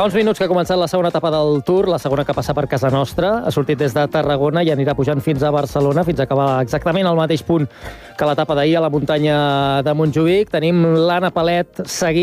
uns minuts que ha començat la segona etapa del Tour, la segona que passa per casa nostra. Ha sortit des de Tarragona i anirà pujant fins a Barcelona, fins a acabar exactament al mateix punt que l'etapa d'ahir a la muntanya de Montjuïc. Tenim l'Anna Palet seguint